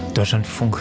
Deutschlandfunk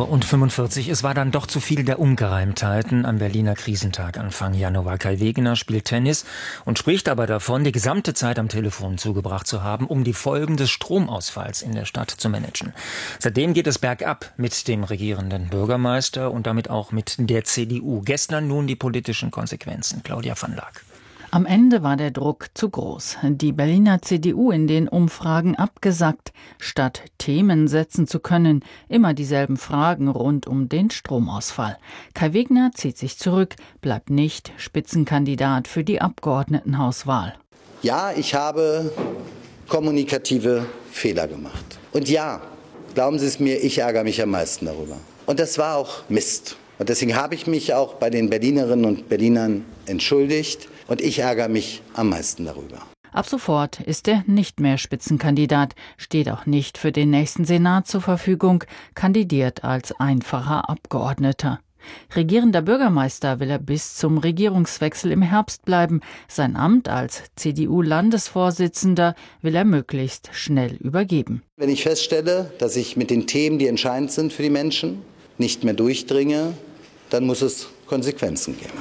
7:45 Uhr. Es war dann doch zu viel der Ungereimtheiten am Berliner Krisentag Anfang Januar. Kai Wegener spielt Tennis und spricht aber davon, die gesamte Zeit am Telefon zugebracht zu haben, um die Folgen des Stromausfalls in der Stadt zu managen. Seitdem geht es bergab mit dem regierenden Bürgermeister und damit auch mit der CDU. Gestern nun die politischen Konsequenzen. Claudia van Laak. Am Ende war der Druck zu groß. Die Berliner CDU in den Umfragen abgesackt. Statt Themen setzen zu können, immer dieselben Fragen rund um den Stromausfall. Kai Wegener zieht sich zurück, bleibt nicht Spitzenkandidat für die Abgeordnetenhauswahl. Ja, ich habe kommunikative Fehler gemacht. Und ja, glauben Sie es mir, ich ärgere mich am meisten darüber. Und das war auch Mist. Und deswegen habe ich mich auch bei den Berlinerinnen und Berlinern entschuldigt. Und ich ärgere mich am meisten darüber. Ab sofort ist er nicht mehr Spitzenkandidat, steht auch nicht für den nächsten Senat zur Verfügung, kandidiert als einfacher Abgeordneter. Regierender Bürgermeister will er bis zum Regierungswechsel im Herbst bleiben. Sein Amt als CDU-Landesvorsitzender will er möglichst schnell übergeben. Wenn ich feststelle, dass ich mit den Themen, die entscheidend sind für die Menschen, nicht mehr durchdringe, dann muss es Konsequenzen geben.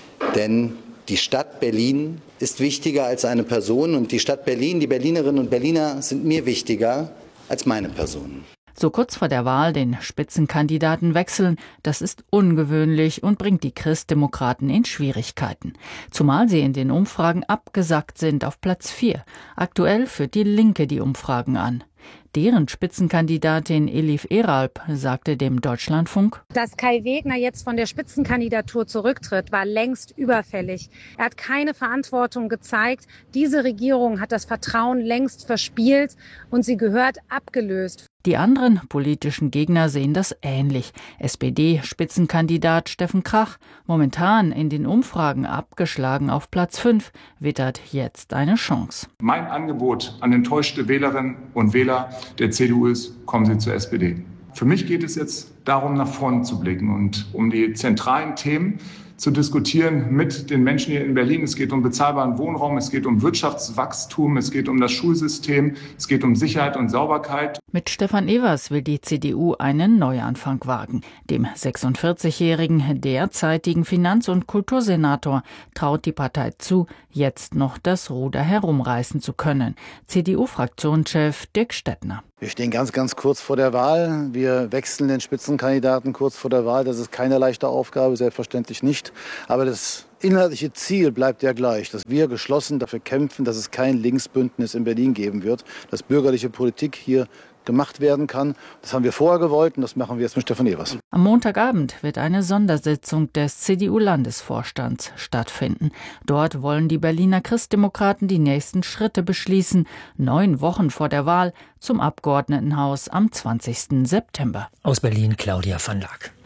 Denn die Stadt Berlin ist wichtiger als eine Person und die Stadt Berlin, die Berlinerinnen und Berliner sind mir wichtiger als meine Person. So kurz vor der Wahl den Spitzenkandidaten wechseln, das ist ungewöhnlich und bringt die Christdemokraten in Schwierigkeiten. Zumal sie in den Umfragen abgesackt sind auf Platz 4. Aktuell führt die Linke die Umfragen an. Deren Spitzenkandidatin Elif Eralp sagte dem Deutschlandfunk: Dass Kai Wegener jetzt von der Spitzenkandidatur zurücktritt, war längst überfällig. Er hat keine Verantwortung gezeigt. Diese Regierung hat das Vertrauen längst verspielt und sie gehört abgelöst. Die anderen politischen Gegner sehen das ähnlich. SPD-Spitzenkandidat Steffen Krach, momentan in den Umfragen abgeschlagen auf Platz 5, wittert jetzt eine Chance. Mein Angebot an enttäuschte Wählerinnen und Wähler der CDU ist, kommen Sie zur SPD. Für mich geht es jetzt darum, nach vorn zu blicken und um die zentralen Themen zu diskutieren mit den Menschen hier in Berlin. Es geht um bezahlbaren Wohnraum, es geht um Wirtschaftswachstum, es geht um das Schulsystem, es geht um Sicherheit und Sauberkeit. Mit Stefan Evers will die CDU einen Neuanfang wagen. Dem 46-jährigen derzeitigen Finanz- und Kultursenator traut die Partei zu, jetzt noch das Ruder herumreißen zu können. CDU-Fraktionschef Dirk Stettner. Wir stehen ganz kurz vor der Wahl. Wir wechseln den Spitzenkandidaten kurz vor der Wahl. Das ist keine leichte Aufgabe, selbstverständlich nicht. Aber das inhaltliche Ziel bleibt ja gleich, dass wir geschlossen dafür kämpfen, dass es kein Linksbündnis in Berlin geben wird, dass bürgerliche Politik hier gemacht werden kann. Das haben wir vorher gewollt und das machen wir jetzt mit Stefan Evers. Am Montagabend wird eine Sondersitzung des CDU-Landesvorstands stattfinden. Dort wollen die Berliner Christdemokraten die nächsten Schritte beschließen, 9 Wochen vor der Wahl zum Abgeordnetenhaus am 20. September. Aus Berlin Claudia van Laak.